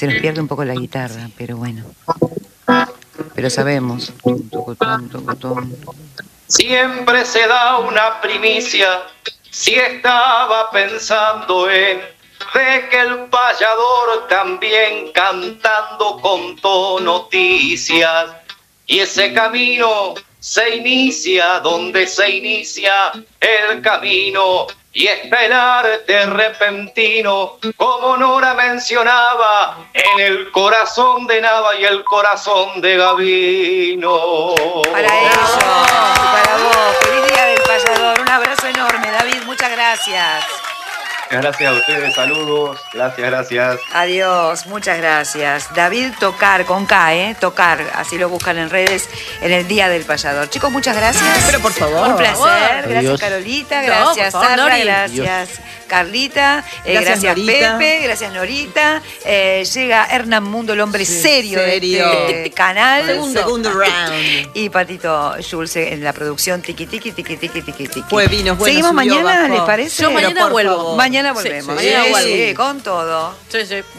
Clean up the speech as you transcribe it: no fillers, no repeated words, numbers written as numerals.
Se nos pierde un poco la guitarra, pero bueno. Pero sabemos. Siempre se da una primicia, si estaba pensando en de que el payador también cantando contó noticias. Y ese camino se inicia donde se inicia el camino. Y está el arte repentino, como Nora mencionaba, en el corazón de Nava y el corazón de Gavino. Para ellos, para vos, feliz día del payador. Un abrazo enorme, David, muchas gracias. Gracias a ustedes, saludos, gracias. Adiós, muchas gracias. David Tocar, con K, Tocar, así lo buscan en redes, en el Día del Payador. Chicos, muchas gracias. Pero por favor. Un placer, gracias Adiós. Carolita, gracias por favor, Sandra, Nori. gracias Carlita, Gracias, gracias Norita. Pepe, gracias Norita. Llega Hernán Mundo, el hombre serio de este canal. Segundo round. Y Patito Jules en la producción Tiki Tiki. Fue vinos, bueno, Seguimos subió, mañana, bajó. ¿les parece? Yo mañana Pero por vuelvo. favor. Mañana volvemos. Sí, mañana vuelvo. Sí, con todo. Sí.